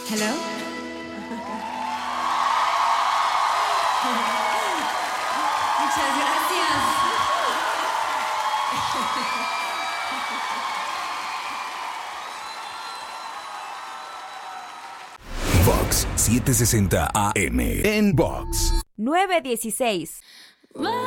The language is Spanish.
Hello. Muchas gracias. Vox 760 AM en Vox. 9:16.